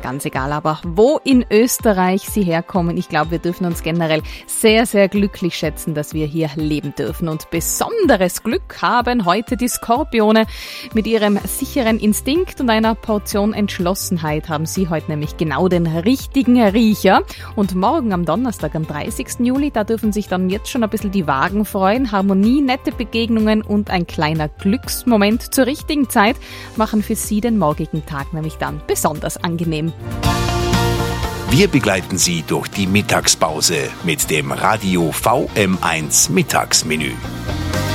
ganz egal, aber wo in Österreich Sie herkommen, ich glaube, wir dürfen uns generell sehr, sehr glücklich schätzen, dass wir hier leben dürfen. Und besonderes Glück haben heute die Skorpione. Mit ihrem sicheren Instinkt und einer Portion Entschlossenheit haben Sie heute nämlich genau den richtigen Riecher. Und morgen am Donnerstag, am 30. Juli, da dürfen sich dann jetzt schon ein bisschen die Wagen freuen. Harmonie, nette Begegnungen und ein kleiner Glücksmoment zur richtigen Zeit machen für Sie den morgigen Tag nämlich dann besonders angenehm. Wir begleiten Sie durch die Mittagspause mit dem Radio VM1 Mittagsmenü.